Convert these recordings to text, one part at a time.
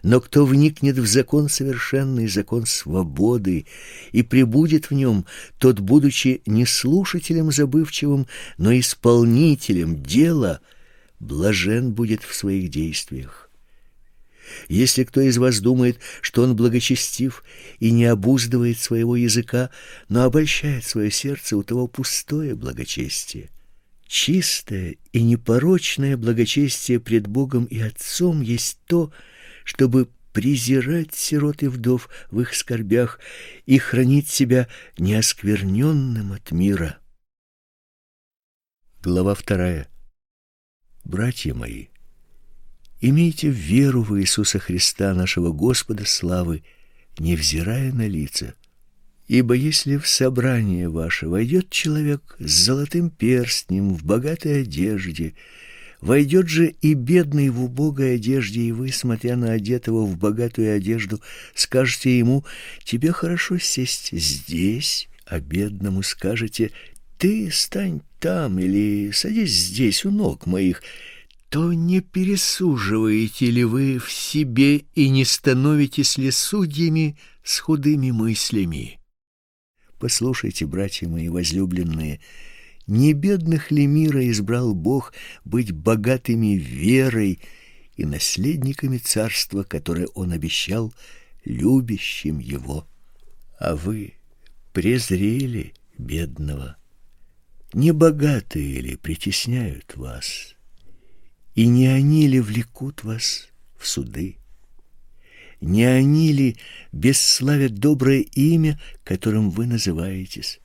Но кто вникнет в закон совершенный, закон свободы, и пребудет в нем, тот, будучи не слушателем забывчивым, но исполнителем дела, блажен будет в своих действиях. Если кто из вас думает, что он благочестив и не обуздывает своего языка, но обольщает свое сердце, у того пустое благочестие. Чистое и непорочное благочестие пред Богом и Отцом есть то, чтобы презирать сирот и вдов в их скорбях и хранить себя неоскверненным от мира. Глава 2. Братья мои, имейте веру в Иисуса Христа, нашего Господа славы, невзирая на лица. Ибо если в собрание ваше войдет человек с золотым перстнем в богатой одежде, войдет же и бедный в убогой одежде, и вы, смотря на одетого в богатую одежду, скажете ему: тебе хорошо сесть здесь, а бедному скажете: ты стань там, или садись здесь у ног моих, то не пересуживаете ли вы в себе и не становитесь ли судьями с худыми мыслями? Послушайте, братья мои возлюбленные, не бедных ли мира избрал Бог быть богатыми верой и наследниками царства, которое Он обещал любящим Его? А вы презрели бедного. Не богатые ли притесняют вас? И не они ли влекут вас в суды? Не они ли бесславят доброе имя, которым вы называетесь?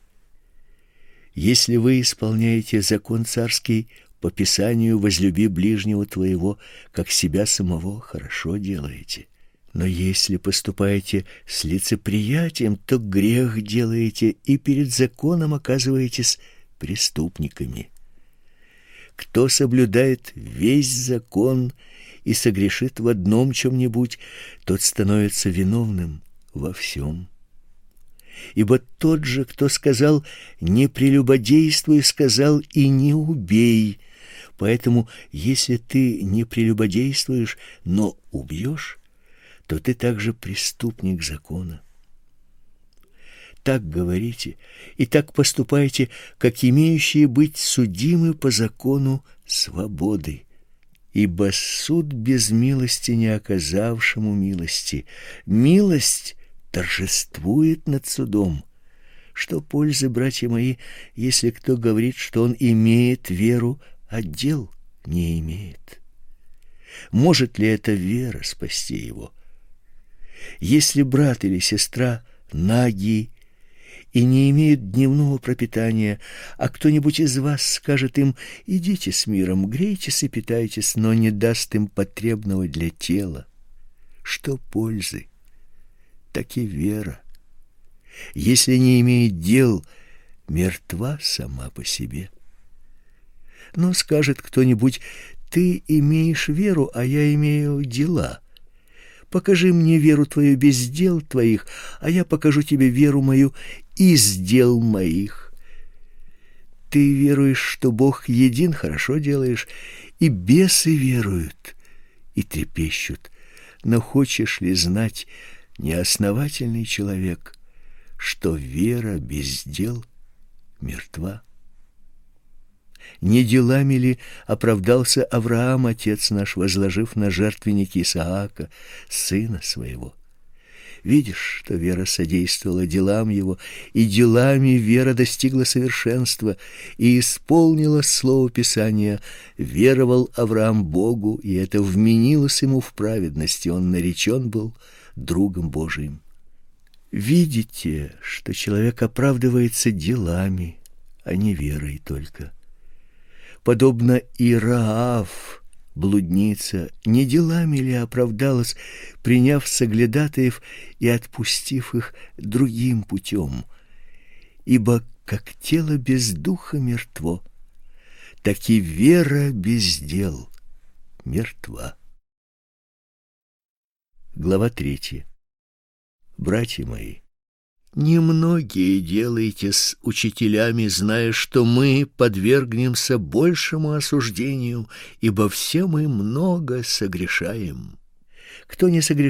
Если вы исполняете закон царский по Писанию: возлюби ближнего твоего, как себя самого, хорошо делаете. Но если поступаете с лицеприятием, то грех делаете и перед законом оказываетесь преступниками. Кто соблюдает весь закон и согрешит в одном чем-нибудь, тот становится виновным во всем. Ибо тот же, кто сказал: не прелюбодействуй, сказал: и не убей. Поэтому, если ты не прелюбодействуешь, но убьешь, то ты также преступник закона. Так говорите и так поступайте, как имеющие быть судимы по закону свободы. Ибо суд без милости не оказавшему милости. Милость торжествует над судом. Что пользы, братья мои, если кто говорит, что он имеет веру, а дел не имеет? Может ли эта вера спасти его? Если брат или сестра наги и не имеют дневного пропитания, а кто-нибудь из вас скажет им: идите с миром, грейтесь и питайтесь, но не даст им потребного для тела, что пользы? Так и вера, если не имеет дел, мертва сама по себе. Но скажет кто-нибудь: ты имеешь веру, а я имею дела. Покажи мне веру твою без дел твоих, а я покажу тебе веру мою из дел моих. Ты веруешь, что Бог един, хорошо делаешь, и бесы веруют и трепещут. Но хочешь ли знать, неосновательный человек, что вера без дел мертва? Не делами ли оправдался Авраам, отец наш, возложив на жертвенник Исаака, сына своего? Видишь, что вера содействовала делам его, и делами вера достигла совершенства и исполнила слово Писания: веровал Авраам Богу, и это вменилось ему в праведность, и он наречен был другом Божиим. Видите, что человек оправдывается делами, а не верой только. Подобно и Раав, блудница, не делами ли оправдалась, приняв соглядатаев и отпустив их другим путем? Ибо как тело без духа мертво, так и вера без дел мертва. Глава 3. Братья мои, немногие делайтесь учителями, зная, что мы подвергнемся большему осуждению, ибо все мы много согрешаем. Кто не согрешает,